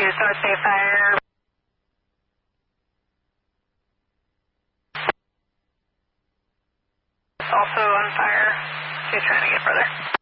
2, South Bay Fire. Also on fire. She's trying to get further.